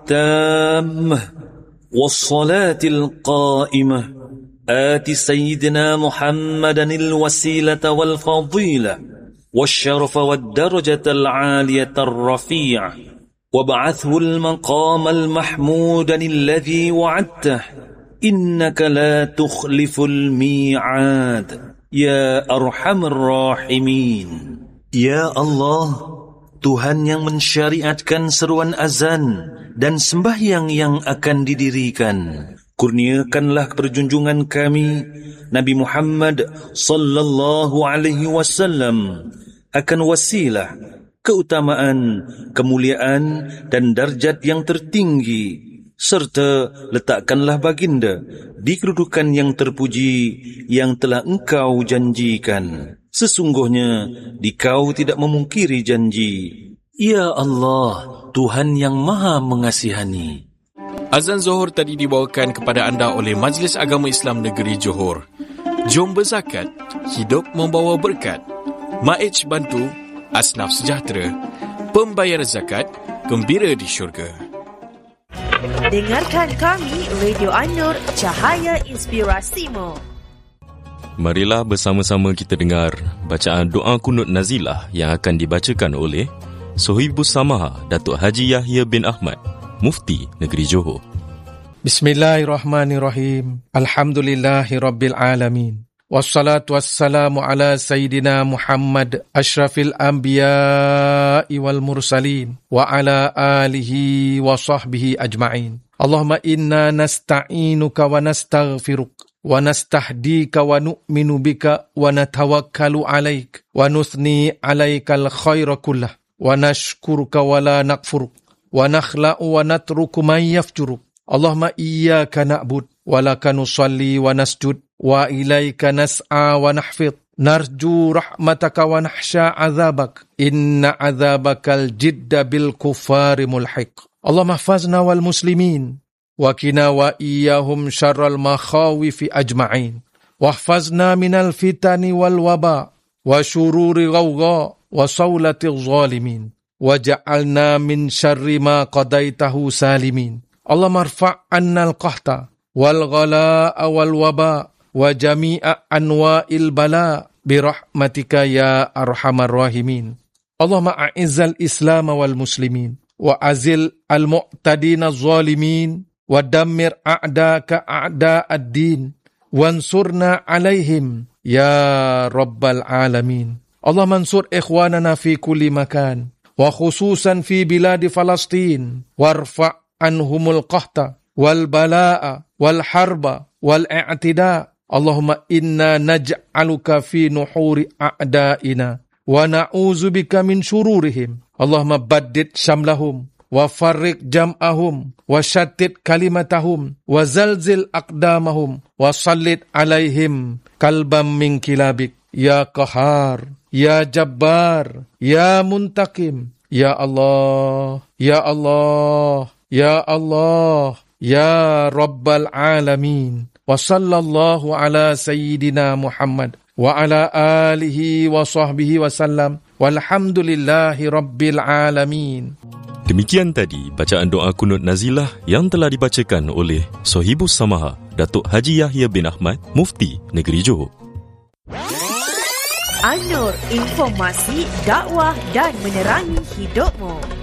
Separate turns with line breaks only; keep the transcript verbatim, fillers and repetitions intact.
التامة والصلاة القائمة آت سيدنا محمدا الوسيلة والفضيلة والشرف والدرجة العالية الرفيعة وابعثه المقام المحمود الذي وعدته إنك لا تخلف الميعاد يا أرحم الراحمين. Ya Allah, Tuhan yang mensyariatkan seruan azan dan sembahyang yang akan didirikan, kurniakanlah perjunjungan kami Nabi Muhammad sallallahu alaihi wasallam akan wasilah, keutamaan, kemuliaan dan darjat yang tertinggi, serta letakkanlah baginda di kedudukan yang terpuji yang telah engkau janjikan. Sesungguhnya dikau tidak memungkiri janji. Ya Allah, Tuhan yang Maha Mengasihani.
Azan Zuhur tadi dibawakan kepada anda oleh Majlis Agama Islam Negeri Johor. Jom berzakat, hidup membawa berkat. Maij bantu, asnaf sejahtera. Pembayar zakat, gembira di syurga.
Dengarkan kami, Radio An-Nur, Cahaya Inspirasimu.
Marilah bersama-sama kita dengar bacaan doa kunut nazilah yang akan dibacakan oleh Sohibus Samaha Datuk Haji Yahya bin Ahmad, Mufti Negeri Johor.
Bismillahirrahmanirrahim. Alhamdulillahirabbil alamin. Wassalatu wassalamu ala sayyidina Muhammad asyrafil anbiya'i wal mursalin wa ala alihi wa sahbihi ajma'in. Allahumma inna nasta'inuka wa nastaghfiruka wa nastahdika wa nu'minu bika wa natawakkalu alaik wa nuthni alaikal khaira kullah wa nashkuruka wa la nakfuruk wa nakhla'u wa natruku man yafjuruk. Allahumma iyyaka na'bud wa laka nusalli wa nasjud wa ilaika nas'a wa nahfid narju rahmataka wa nahsha azabak inna azabakal jidda bil kufari mulhiq. Allahumma hafazna wal muslimin wa qina wa iyyahum syarral makhawifi ajma'in wahfazna minal fitani wal waba wa syururi ghawgha wa sawlati zalimin waj'alna min syarri ma qadaitahu salimin. Allahumma rfa' annal qahta wal ghalaa wal waba wa jami'a anwa'il bala birahmatika ya arhamar rahimin. Allahumma a'izzal islam wal muslimin wa azil al mu'tadina zalimin wa dammir a'daka a'da'ad din wansurna alaihim ya rabbal alamin. Allah mansur ikhwanana fi kulli makan wa khususan fi biladi Falastin warfa' anhumul qahta wal bala'a wal harba wal i'tida. Allahumma inna naj'aluka fi nuhuri a'da'ina wa na'udzubika min syururihim. Allahumma baddid syamlahum wa farriq jam'ahum wa syattid kalimatahum wa zalzil aqdamahum wa sallit alaihim kalbam min kilabik ya qahar ya jabbar ya muntakim ya Allah ya Allah ya Allah ya rabbal alamin. Wa sallallahu ala sayyidina Muhammad wa ala alihi wa sahbihi wa sallam walhamdulillahi rabbil alamin.
Demikian tadi bacaan doa kunut nazilah yang telah dibacakan oleh Sohibus Samaha Datuk Haji Yahya bin Ahmad, Mufti Negeri Johor.
An-Nur, informasi, dakwah dan menerangi hidupmu.